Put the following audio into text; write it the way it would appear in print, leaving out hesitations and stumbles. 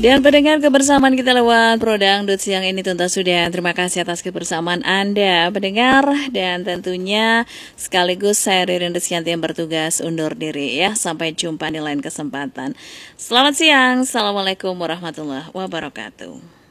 Dan pendengar, kebersamaan kita lewat Prodangdut siang ini tuntas sudah. Terima kasih atas kebersamaan Anda pendengar. Dan tentunya sekaligus saya Ririn Rizkyanti yang bertugas undur diri ya. Sampai jumpa di lain kesempatan. Selamat siang. Assalamualaikum warahmatullahi wabarakatuh.